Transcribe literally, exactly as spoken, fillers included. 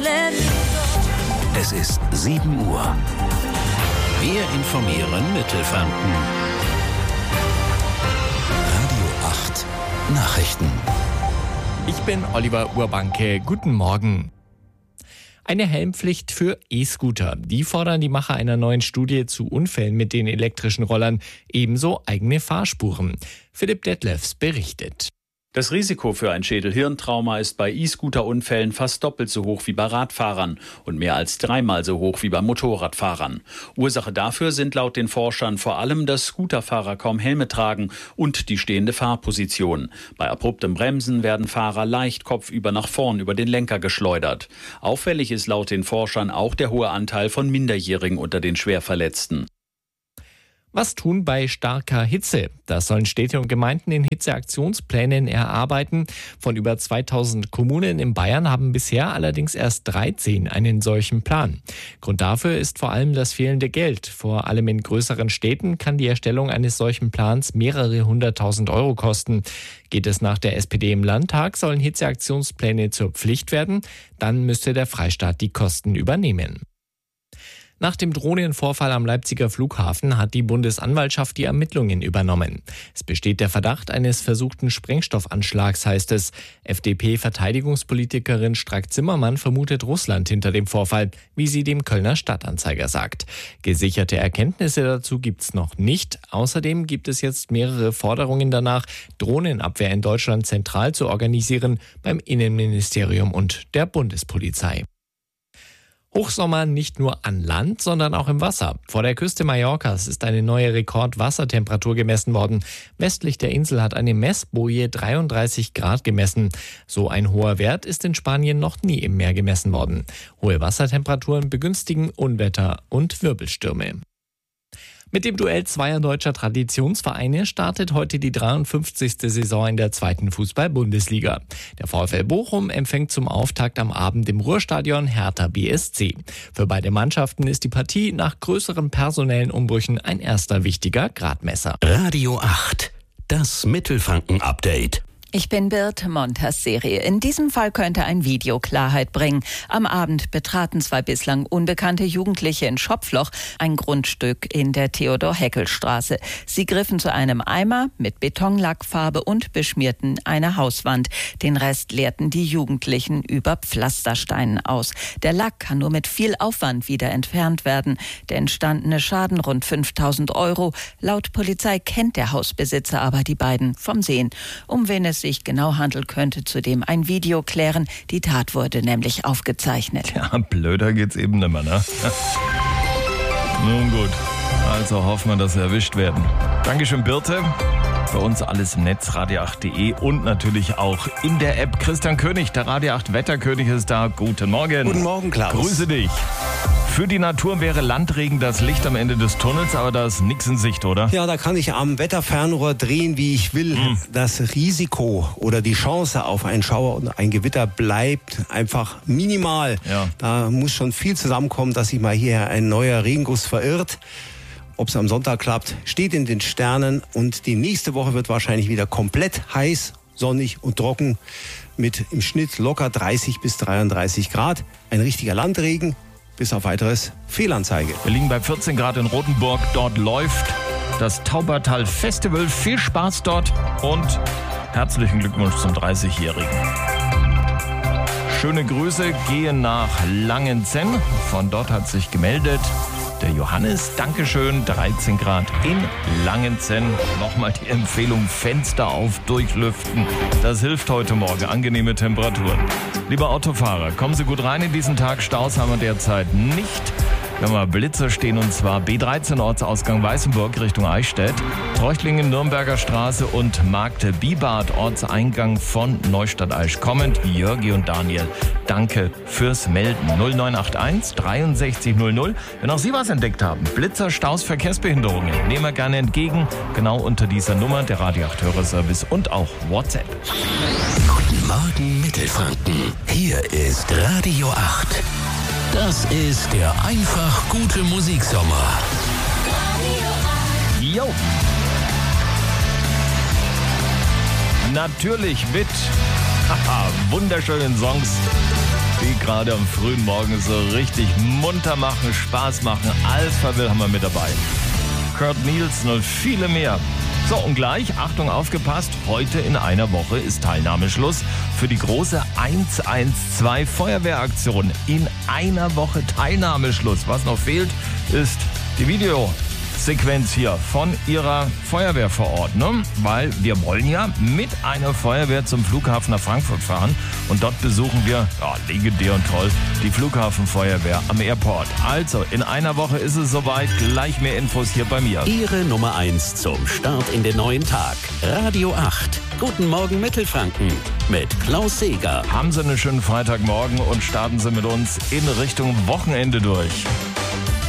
let me go. Es ist sieben Uhr. Wir informieren Mittelfranken. Radio acht Nachrichten. Ich bin Oliver Urbanke. Guten Morgen. Eine Helmpflicht für E-Scooter. Die fordern die Macher einer neuen Studie zu Unfällen mit den elektrischen Rollern. Ebenso eigene Fahrspuren. Philipp Detlefs berichtet. Das Risiko für ein Schädel-Hirntrauma ist bei E-Scooter-Unfällen fast doppelt so hoch wie bei Radfahrern und mehr als dreimal so hoch wie bei Motorradfahrern. Ursache dafür sind laut den Forschern vor allem, dass Scooterfahrer kaum Helme tragen und die stehende Fahrposition. Bei abruptem Bremsen werden Fahrer leicht kopfüber nach vorn über den Lenker geschleudert. Auffällig ist laut den Forschern auch der hohe Anteil von Minderjährigen unter den Schwerverletzten. Was tun bei starker Hitze? Das sollen Städte und Gemeinden in Hitzeaktionsplänen erarbeiten. Von über zweitausend Kommunen in Bayern haben bisher allerdings erst dreizehn einen solchen Plan. Grund dafür ist vor allem das fehlende Geld. Vor allem in größeren Städten kann die Erstellung eines solchen Plans mehrere hunderttausend Euro kosten. Geht es nach der S P D im Landtag, sollen Hitzeaktionspläne zur Pflicht werden. Dann müsste der Freistaat die Kosten übernehmen. Nach dem Drohnenvorfall am Leipziger Flughafen hat die Bundesanwaltschaft die Ermittlungen übernommen. Es besteht der Verdacht eines versuchten Sprengstoffanschlags, heißt es. F D P-Verteidigungspolitikerin Strack-Zimmermann vermutet Russland hinter dem Vorfall, wie sie dem Kölner Stadtanzeiger sagt. Gesicherte Erkenntnisse dazu gibt's noch nicht. Außerdem gibt es jetzt mehrere Forderungen danach, Drohnenabwehr in Deutschland zentral zu organisieren beim Innenministerium und der Bundespolizei. Hochsommer nicht nur an Land, sondern auch im Wasser. Vor der Küste Mallorcas ist eine neue Rekordwassertemperatur gemessen worden. Westlich der Insel hat eine Messboje dreiunddreißig Grad gemessen. So ein hoher Wert ist in Spanien noch nie im Meer gemessen worden. Hohe Wassertemperaturen begünstigen Unwetter und Wirbelstürme. Mit dem Duell zweier deutscher Traditionsvereine startet heute die dreiundfünfzigste Saison in der zweiten Fußball-Bundesliga. Der VfL Bochum empfängt zum Auftakt am Abend im Ruhrstadion Hertha B S C. Für beide Mannschaften ist die Partie nach größeren personellen Umbrüchen ein erster wichtiger Gradmesser. Radio acht, das Mittelfranken-Update. Ich bin Birte Monters-Serie. In diesem Fall könnte ein Video Klarheit bringen. Am Abend betraten zwei bislang unbekannte Jugendliche in Schopfloch ein Grundstück in der Theodor-Heckel-Straße. Sie griffen zu einem Eimer mit Betonlackfarbe und beschmierten eine Hauswand. Den Rest leerten die Jugendlichen über Pflastersteinen aus. Der Lack kann nur mit viel Aufwand wieder entfernt werden. Der entstandene Schaden rund fünftausend Euro. Laut Polizei kennt der Hausbesitzer aber die beiden vom Sehen. Um wen es sich genau handelt, könnte zudem ein Video klären. Die Tat wurde nämlich aufgezeichnet. Ja, blöder geht's eben nimmer, ne? Nun gut, also hoffen wir, dass sie erwischt werden. Dankeschön, Birte. Bei uns alles im Netz, radio acht punkt de und natürlich auch in der App. Christian König, der Radio acht Wetterkönig ist da. Guten Morgen. Guten Morgen, Klaus. Grüße dich. Für die Natur wäre Landregen das Licht am Ende des Tunnels, aber da ist nichts in Sicht, oder? Ja, da kann ich am Wetterfernrohr drehen, wie ich will. Hm. Das Risiko oder die Chance auf einen Schauer und ein Gewitter bleibt einfach minimal. Ja. Da muss schon viel zusammenkommen, dass sich mal hier ein neuer Regenguss verirrt. Ob es am Sonntag klappt, steht in den Sternen. Und die nächste Woche wird wahrscheinlich wieder komplett heiß, sonnig und trocken mit im Schnitt locker dreißig bis dreiunddreißig Grad. Ein richtiger Landregen. Bis auf weiteres Fehlanzeige. Wir liegen bei vierzehn Grad in Rothenburg. Dort läuft das Taubertal Festival. Viel Spaß dort und herzlichen Glückwunsch zum dreißigjährigen. Schöne Grüße gehen nach Langenzenn. Von dort hat sich gemeldet der Johannes. Dankeschön, dreizehn Grad in Langenzenn. Nochmal die Empfehlung, Fenster auf, durchlüften. Das hilft heute Morgen. Angenehme Temperaturen. Lieber Autofahrer, kommen Sie gut rein in diesen Tag. Staus haben wir derzeit nicht. Wir haben mal Blitzer stehen, und zwar B dreizehn Ortsausgang Weißenburg Richtung Eichstätt, Treuchtlingen Nürnberger Straße und Magde-Bibart Ortseingang von Neustadt-Aisch. Kommend Jörgi und Daniel. Danke fürs Melden. null neun acht eins dreiundsechzig null null. Wenn auch Sie was entdeckt haben, Blitzer, Staus, Verkehrsbehinderungen, nehmen wir gerne entgegen. Genau unter dieser Nummer der Radio acht Hörerservice und auch WhatsApp. Guten Morgen Mittelfranken. Hier ist Radio acht. Das ist der einfach gute Musiksommer. Jo. Natürlich mit haha, wunderschönen Songs die gerade am frühen Morgen so richtig munter machen, Spaß machen. Alphaville haben wir mit dabei. Kurt Nielsen und viele mehr. So, und gleich, Achtung, aufgepasst, heute in einer Woche ist Teilnahmeschluss für die große eins eins zwei Feuerwehraktion. In einer Woche Teilnahmeschluss. Was noch fehlt, ist die Videosequenz hier von Ihrer Feuerwehr vor Ort, ne? Weil wir wollen ja mit einer Feuerwehr zum Flughafen nach Frankfurt fahren und dort besuchen wir, ja, legendär und toll, die Flughafenfeuerwehr am Airport. Also, in einer Woche ist es soweit, gleich mehr Infos hier bei mir. Ihre Nummer eins zum Start in den neuen Tag. Radio acht. Guten Morgen Mittelfranken mit Klaus Seeger. Haben Sie einen schönen Freitagmorgen und starten Sie mit uns in Richtung Wochenende durch.